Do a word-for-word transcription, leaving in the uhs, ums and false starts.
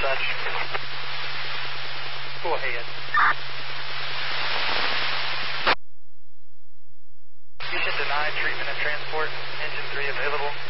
such. Go ahead. You should deny treatment and transport. Engine three available.